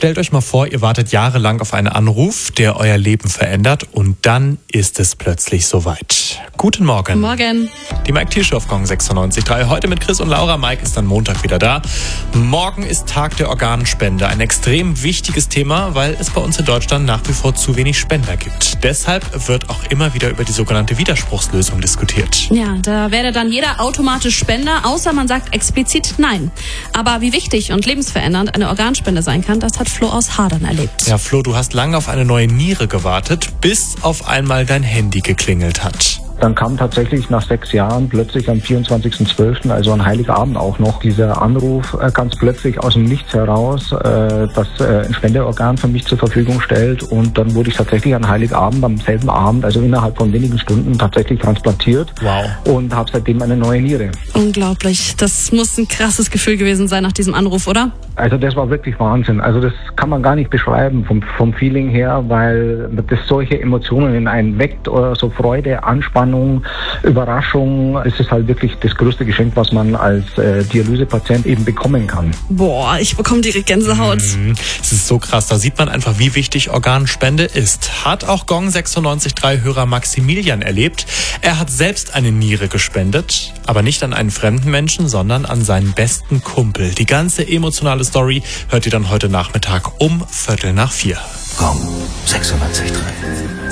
Stellt euch mal vor, ihr wartet jahrelang auf einen Anruf, der euer Leben verändert und dann ist es plötzlich soweit. Guten Morgen. Morgen. Die Mike Thiel Show auf Gong 96.3. Heute mit Chris und Laura. Mike ist dann Montag wieder da. Morgen ist Tag der Organspende. Ein extrem wichtiges Thema, weil es bei uns in Deutschland nach wie vor zu wenig Spender gibt. Deshalb wird auch immer wieder über die sogenannte Widerspruchslösung diskutiert. Ja, da wäre dann jeder automatisch Spender, außer man sagt explizit nein. Aber wie wichtig und lebensverändernd eine Organspende sein kann, das hat Flo aus Hadern erlebt. Ja, Flo, du hast lange auf eine neue Niere gewartet, bis auf einmal dein Handy geklingelt hat. Dann kam tatsächlich nach 6 Jahren plötzlich am 24.12., also an Heiligabend auch noch, dieser Anruf ganz plötzlich aus dem Nichts heraus, dass ein Spenderorgan für mich zur Verfügung stellt. Und dann wurde ich tatsächlich an Heiligabend am selben Abend, also innerhalb von wenigen Stunden, tatsächlich transplantiert. Wow. Und habe seitdem eine neue Niere. Unglaublich. Das muss ein krasses Gefühl gewesen sein nach diesem Anruf, oder? Also das war wirklich Wahnsinn. Also das kann man gar nicht beschreiben vom Feeling her, weil das solche Emotionen in einen weckt, oder so Freude, Anspannung, Überraschung. Es ist halt wirklich das größte Geschenk, was man als Dialysepatient eben bekommen kann. Boah, ich bekomme direkt Gänsehaut. Es ist so krass, da sieht man einfach, wie wichtig Organspende ist. Hat auch Gong 96.3 Hörer Maximilian erlebt. Er hat selbst eine Niere gespendet, aber nicht an einen fremden Menschen, sondern an seinen besten Kumpel. Die ganze emotionale Story hört ihr dann heute Nachmittag um 3:15. Gong 96.3.